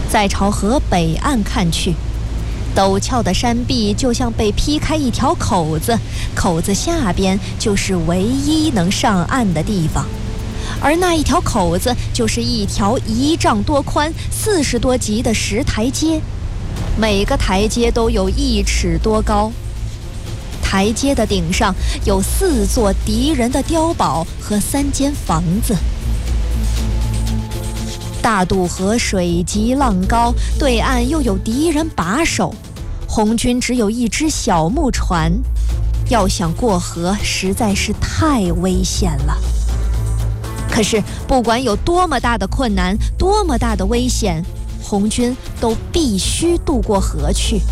再朝河北岸看去，陡峭的山壁就像被劈开一条口子，口子下边就是唯一能上岸的地方，而那一条口子就是一条1丈多宽、40多级的石台阶，每个台阶都有1尺多高。台阶的顶上有4座敌人的碉堡和3间房子。大渡河水急浪高，对岸又有敌人把守，红军只有一只小木船，要想过河实在是太危险了。可是不管有多么大的困难，多么大的危险，红军都必须渡过河去。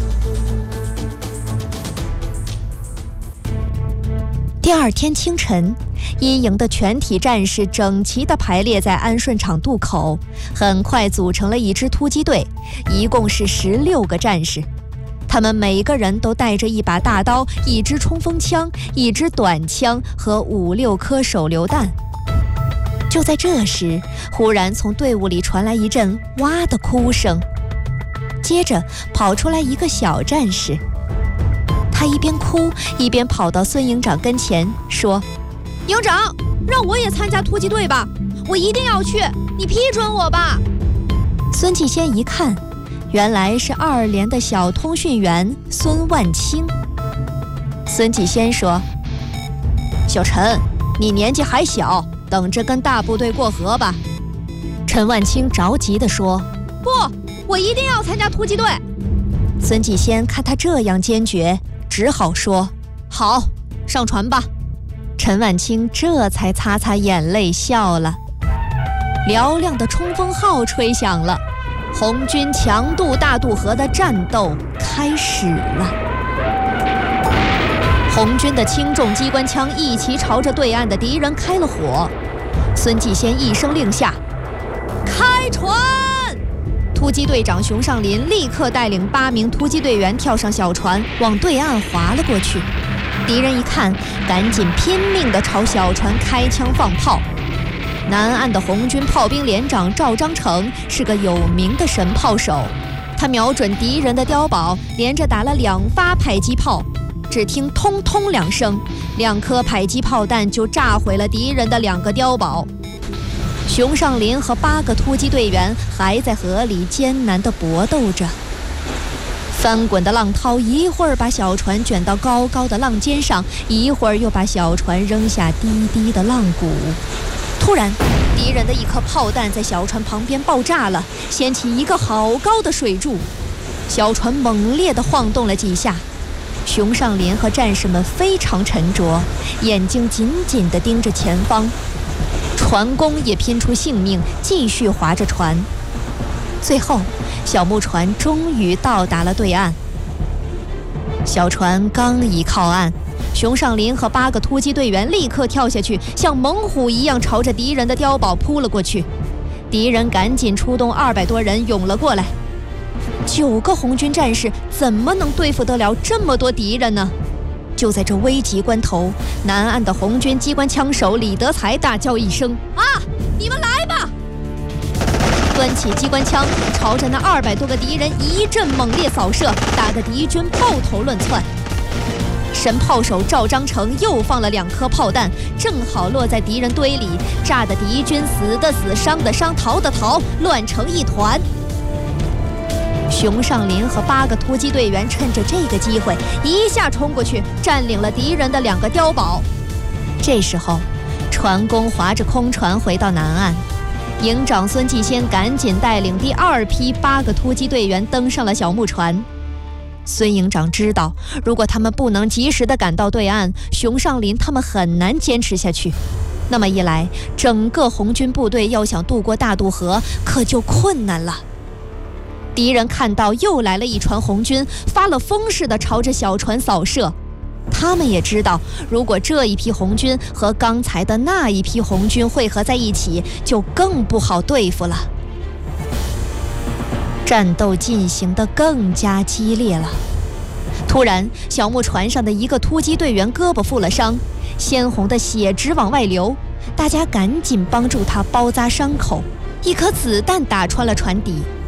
第2天清晨，一营的全体战士整齐地排列在安顺场渡口，很快组成了一支突击队，一共是16个战士。他们每个人都带着一把大刀、一支冲锋枪、一支短枪和5、6颗手榴弹。就在这时，忽然从队伍里传来一阵哇的哭声，接着跑出来一个小战士。他一边哭一边跑到孙营长跟前说：“营长，让我也参加突击队吧，我一定要去，你批准我吧。”孙继先一看，原来是2连的小通讯员孙万清。孙继先说：“小陈，你年纪还小，等着跟大部队过河吧。”陈万清着急地说：“不，我一定要参加突击队。”孙继先看他这样坚决，只好说：“好，上船吧。”陈万清这才擦擦眼泪笑了。嘹亮的冲锋号吹响了，红军强渡大渡河的战斗开始了。红军的轻重机关枪一齐朝着对岸的敌人开了火。孙继先一声令下，开船！突击队长熊尚林立刻带领8名突击队员跳上小船，往对岸划了过去。敌人一看，赶紧拼命地朝小船开枪放炮。南岸的红军炮兵连长赵章成是个有名的神炮手，他瞄准敌人的碉堡，连着打了2发迫击炮。只听通通2声，2颗迫击炮弹就炸毁了敌人的2个碉堡。熊尚林和8个突击队员还在河里艰难地搏斗着。翻滚的浪涛一会儿把小船卷到高高的浪尖上，一会儿又把小船扔下低低的浪谷。突然，敌人的一颗炮弹在小船旁边爆炸了，掀起一个好高的水柱，小船猛烈地晃动了几下。熊尚林和战士们非常沉着，眼睛紧紧地盯着前方。船工也拼出性命，继续划着船。最后，小木船终于到达了对岸。小船刚一靠岸，熊尚林和8个突击队员立刻跳下去，像猛虎一样朝着敌人的碉堡扑了过去。敌人赶紧出动200多人涌了过来。9个红军战士怎么能对付得了这么多敌人呢？就在这危急关头，南岸的红军机关枪手李德才大叫一声：“啊，你们来吧！”端起机关枪，朝着那200多个敌人一阵猛烈扫射，打得敌军抱头乱窜。神炮手赵章成又放了2颗炮弹，正好落在敌人堆里，炸得敌军死的死，伤的伤，逃的逃，乱成一团。熊尚林和8个突击队员趁着这个机会，一下冲过去，占领了敌人的2个碉堡。这时候，船工划着空船回到南岸，营长孙继先赶紧带领第2批8个突击队员登上了小木船。孙营长知道，如果他们不能及时地赶到对岸，熊尚林他们很难坚持下去。那么一来，整个红军部队要想渡过大渡河，可就困难了。敌人看到又来了一船红军，发了疯似的朝着小船扫射。他们也知道，如果这一批红军和刚才的那一批红军汇合在一起，就更不好对付了。战斗进行得更加激烈了。突然，小木船上的一个突击队员胳膊负了伤，鲜红的血直往外流，大家赶紧帮助他包扎伤口。一颗子弹打穿了船底，